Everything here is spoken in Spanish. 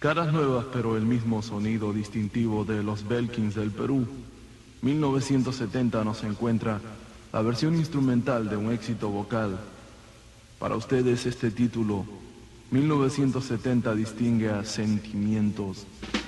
Caras nuevas pero el mismo sonido distintivo de los Belkins del Perú. 1970 nos encuentra la versión instrumental de un éxito vocal. Para ustedes este título, 1970, distingue a Sentimientos.